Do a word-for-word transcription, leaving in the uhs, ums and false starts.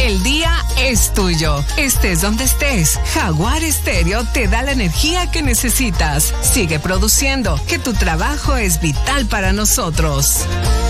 El día es tuyo. Estés donde estés, Jaguar Estéreo te da la energía que necesitas. Sigue produciendo, que tu trabajo es vital para nosotros.